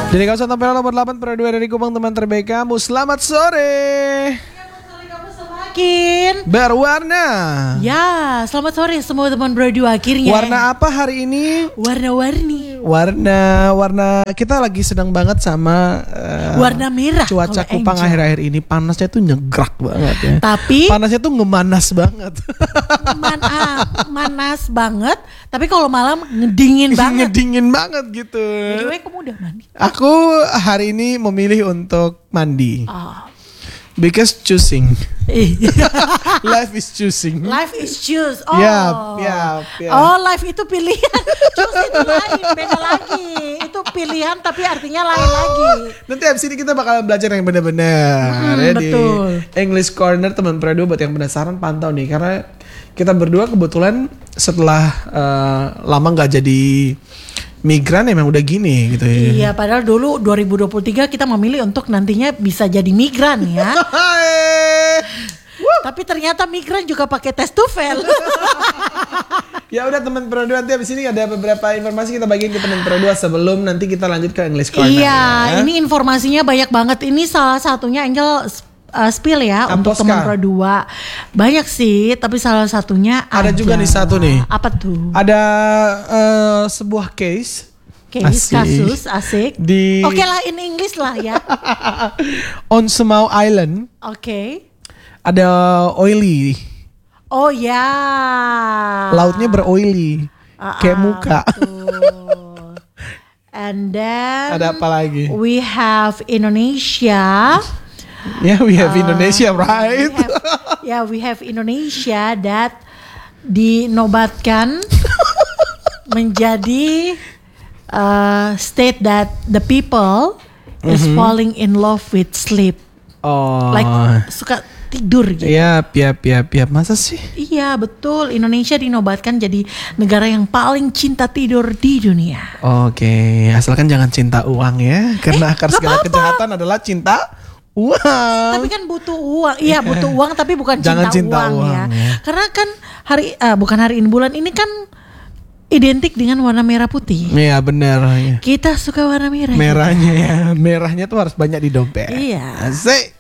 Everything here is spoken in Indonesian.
Dari kawasan Tampere nomor 8 periode dari Kupang, teman terbaik kamu. Selamat sore. Berwarna. Ya, selamat sore semua teman berdua akhirnya. Warna apa hari ini? Warna-warni. Warna kita lagi sedang banget sama warna merah. Cuaca Kupang akhir-akhir ini panasnya tuh nyegrak banget ya. Tapi panasnya tuh ngemanas banget. Manas banget, tapi kalau malam ngedingin banget. Ngedingin banget gitu. Anyway, kamu udah mandi? Aku hari ini memilih untuk mandi. Oh. Because choosing. Life is choosing. Life is choose. Oh. Yeah. Oh, life itu pilihan. Choose itu lain, beda lagi. Itu pilihan tapi artinya lain lagi. Nanti abis ini kita bakal belajar yang benar-benar ya, betul. Di English Corner teman Prado. Buat yang penasaran pantau nih, karena kita berdua kebetulan setelah lama nggak jadi migran emang udah gini gitu ya. Iya, padahal dulu 2023 kita memilih untuk nantinya bisa jadi migran ya. Tapi ternyata migran juga pakai tes TOEFL. Ya udah teman Pro 2, nanti abis ini ada beberapa informasi kita bagiin ke teman Pro 2 sebelum nanti kita lanjut ke English Corner. Iya, ya. ini informasinya banyak banget. Ini salah satunya Angel spill ya untuk teman Pro 2. Banyak sih, tapi salah satunya ada juga nih satu nih. Apa tuh? Ada sebuah case kasus asik. Oke lah, in English lah ya. On Semau Island. Oke. Ada oily. Oh ya. Lautnya beroily. Kayak muka. And then ada apa lagi? We have Indonesia. Yeah, we have Indonesia, right? We have Indonesia that dinobatkan menjadi state that the people is falling in love with sleep. Oh. Like suka tidur gitu. Iya, masa sih? Iya, betul. Indonesia dinobatkan jadi negara yang paling cinta tidur di dunia. Oke, asalkan jangan cinta uang ya, karena akar segala kejahatan adalah cinta uang. Tapi kan butuh uang. Iya, butuh uang tapi bukan jangan cinta uang ya. Ya. Karena kan bukan hari ini, bulan ini kan identik dengan warna merah putih. Iya, benar ya. Kita suka warna merah. Merahnya ya. Merahnya tuh harus banyak di dompet. Iya. Asik.